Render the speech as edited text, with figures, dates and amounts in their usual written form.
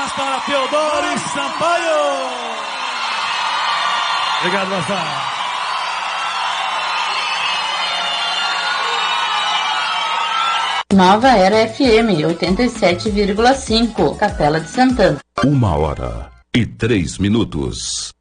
palmas para Teodoro Sampaio. Obrigado, moçada. Nova Era FM 87,5, Capela de Santana. 1h03.